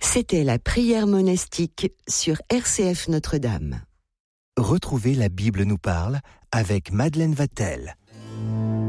C'était la prière monastique sur RCF Notre-Dame. Retrouvez La Bible nous parle avec Madeleine Vatel.